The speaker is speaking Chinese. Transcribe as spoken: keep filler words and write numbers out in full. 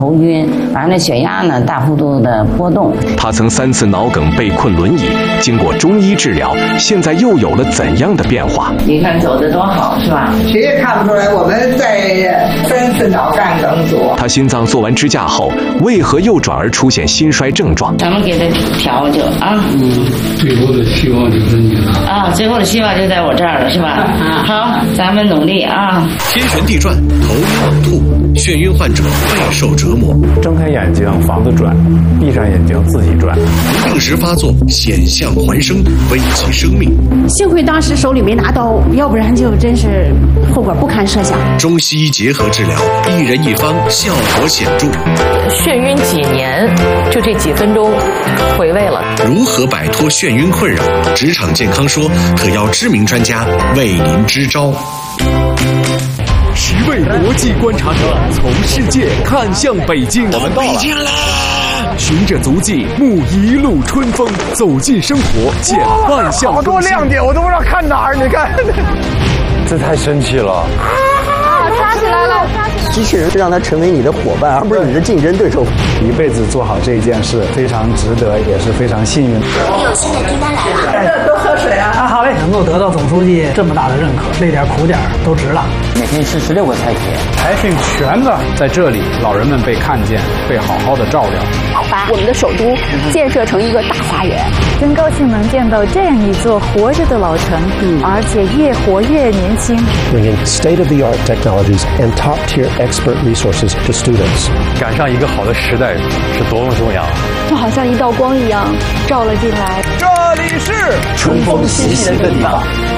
头晕，完了血压呢大幅度的波动。 他曾三次脑梗被困轮椅，经过中医治疗，现在又有了怎样的变化？ 你看走得多好，是吧？ 谁也看不出来我们在三次脑干梗阻。 他心脏做完支架后，为何又转而出现心衰症状？ 咱们给他调就啊， 嗯，最后的希望就是你了啊，最后的希望就在我这儿了，是吧？好，咱们努力啊！ 天旋地转，头晕脑吐，眩晕患者备受折磨。 睁开眼睛房子转，闭上眼睛自己转。 不定时发作，险象环生，危及生命。 幸亏当时手里没拿刀，要不然就真是后果不堪设想。 中西医结合治疗，一人一方，效果显著。 眩晕几年，就这几分钟，回味了。 如何摆脱眩晕困扰？职场健康说特邀知名专家为您支招。 十位国际观察者从世界看向北京， 我们到北京了。 循着足迹，沐一路春风，走进生活，见万象更新。 好多亮点，我都不知道看哪儿。你看， 这太神奇了！ 啊，抓起来了！ 机器人是让它成为你的伙伴，而不是你的竞争对手。 一辈子做好这一件事，非常值得，也是非常幸运。 有新的订单来了， 多喝水啊！ 啊，好嘞，能够得到总书记这么大的认可，累点苦点都值了。 每天吃十六个菜品， 培训全的在这里，老人们被看见，被好好的照料。 把我们的首都建设成一个大花园。 真高兴能见到这样一座活着的老城，嗯、而且越活越年轻。 Bringing state-of-the-art technologies and top-tier expert resources to students。 赶上一个好的时代是多么重要啊！ 就好像一道光一样照了进来。 这里是春风习习的地方。